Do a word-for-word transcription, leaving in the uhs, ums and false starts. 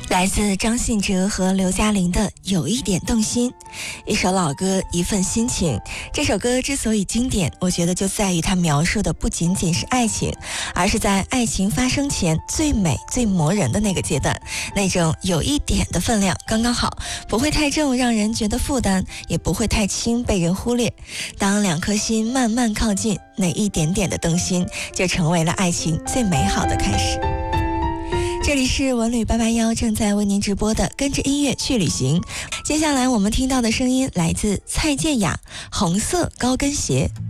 来自张信哲和刘嘉玲的《有一点动心》，一首老歌，一份心情。这首歌之所以经典，我觉得就在于它描述的不仅仅是爱情，而是在爱情发生前最美最磨人的那个阶段，那种有一点的分量刚刚好，不会太重让人觉得负担，也不会太轻被人忽略。当两颗心慢慢靠近，那一点点的动心就成为了爱情最美好的开始。这里是文旅八八幺正在为您直播的跟着音乐去旅行，接下来我们听到的声音来自蔡健雅，红色高跟鞋。